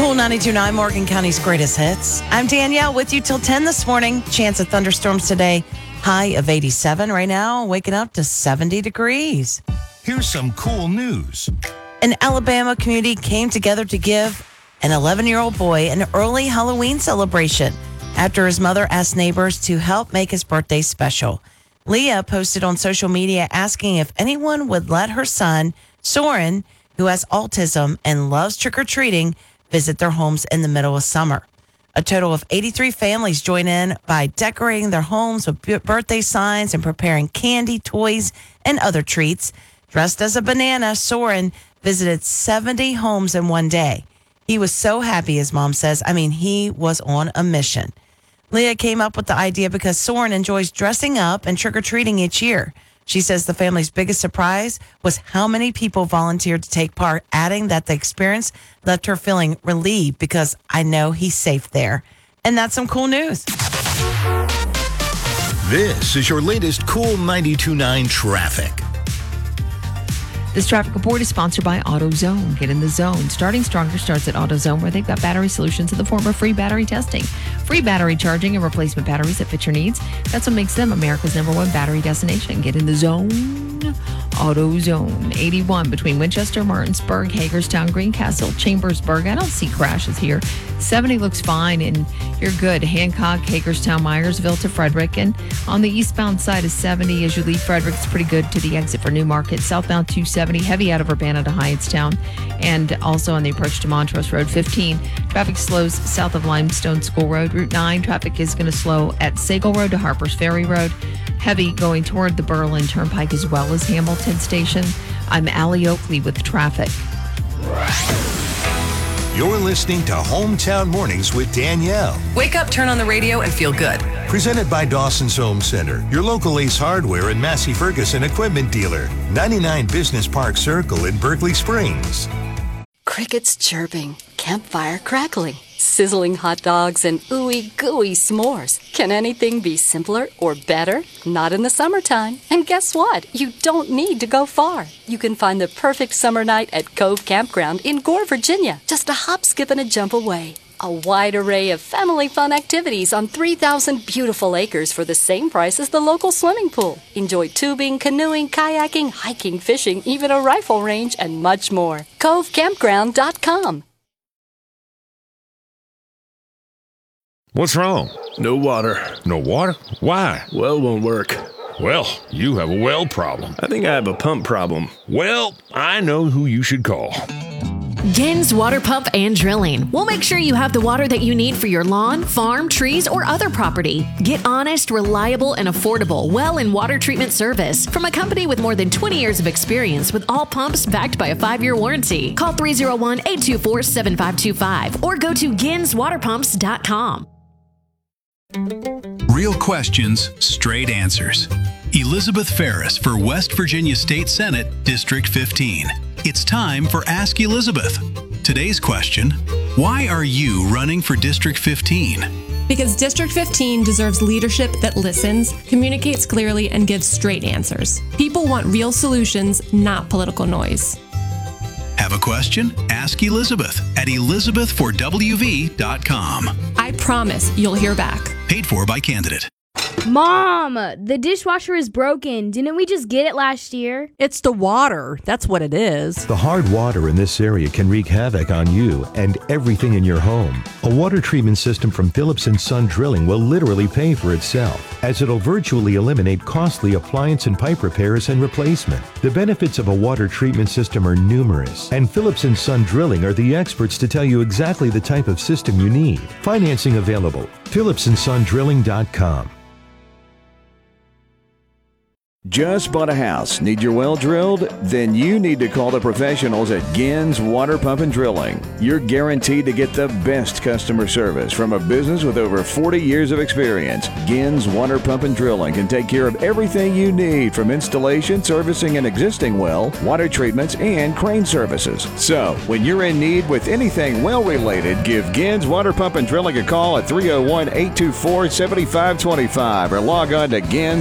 Cool 92.9, Morgan County's greatest hits. I'm Danielle with you till 10 this morning. Chance of thunderstorms today. High of 87 right now, waking up to 70 degrees. Here's some cool news. An Alabama community came together to give an 11-year-old boy an early Halloween celebration after his mother asked neighbors to help make his birthday special. Leah posted on social media asking if anyone would let her son, Soren, who has autism and loves trick-or-treating, visit their homes in the middle of summer. A total of 83 families join in by decorating their homes with birthday signs and preparing candy, toys, and other treats. Dressed as a banana, Soren visited 70 homes in one day. He was so happy, his mom says. He was on a mission. Leah came up with the idea because Soren enjoys dressing up and trick-or-treating each year. She says the family's biggest surprise was how many people volunteered to take part, adding that the experience left her feeling relieved because I know he's safe there. And that's some cool news. This is your latest Cool 92.9 traffic. This traffic report is sponsored by AutoZone. Get in the zone. Starting Stronger starts at AutoZone, where they've got battery solutions in the form of free battery testing, free battery charging, and replacement batteries that fit your needs. That's what makes them America's #1 battery destination. Get in the zone. AutoZone. 81 between Winchester, Martinsburg, Hagerstown, Greencastle, Chambersburg. I don't see crashes here. 70 looks fine, and you're good. Hancock, Hagerstown, Myersville to Frederick. And on the eastbound side of 70, as you leave Frederick, it's pretty good to the exit for Newmarket. Southbound 270, heavy out of Urbana to Hyattstown. And also on the approach to Montrose Road 15. Traffic slows south of Limestone School Road. Route 9, traffic is going to slow at Sagal Road to Harpers Ferry Road. Heavy going toward the Berlin Turnpike as well as Hamilton Station. I'm Allie Oakley with traffic. You're listening to Hometown Mornings with Danielle. Wake up, turn on the radio, and feel good. Presented by Dawson's Home Center, your local Ace Hardware and Massey Ferguson equipment dealer. 99 Business Park Circle in Berkeley Springs. Crickets chirping, campfire crackling, sizzling hot dogs, and ooey gooey s'mores. Can anything be simpler or better? Not in the summertime. And guess what? You don't need to go far. You can find the perfect summer night at Cove Campground in Gore, Virginia, just a hop, skip, and a jump away. A wide array of family fun activities on 3,000 beautiful acres for the same price as the local swimming pool. Enjoy tubing, canoeing, kayaking, hiking, fishing, even a rifle range, and much more. CoveCampground.com. What's wrong? No water. No water? Why? Well won't work. Well, you have a well problem. I think I have a pump problem. Well, I know who you should call. Gins Water Pump and Drilling. We'll make sure you have the water that you need for your lawn, farm, trees, or other property. Get honest, reliable, and affordable well and water treatment service from a company with more than 20 years of experience with all pumps backed by a 5-year warranty. Call 301-824-7525 or go to ginswaterpumps.com. Real questions, straight answers. Elizabeth Ferris for West Virginia State Senate, District 15. It's time for Ask Elizabeth. Today's question, why are you running for District 15? Because District 15 deserves leadership that listens, communicates clearly, and gives straight answers. People want real solutions, not political noise. Have a question? Ask Elizabeth at elizabethforwv.com. I promise you'll hear back. Paid for by candidate. Mom, the dishwasher is broken. Didn't we just get it last year? It's the water. That's what it is. The hard water in this area can wreak havoc on you and everything in your home. A water treatment system from Phillips & Son Drilling will literally pay for itself, as it'll virtually eliminate costly appliance and pipe repairs and replacement. The benefits of a water treatment system are numerous, and Phillips & Son Drilling are the experts to tell you exactly the type of system you need. Financing available. PhillipsandSonDrilling.com. Just bought a house? Need your well drilled? Then you need to call the professionals at Gins Water Pump and Drilling. You're guaranteed to get the best customer service from a business with over 40 years of experience. Gins Water Pump and Drilling can take care of everything you need, from installation, servicing an existing well, water treatments, and crane services. So, when you're in need with anything well-related, give Gins Water Pump and Drilling a call at 301-824-7525 or log on to Gins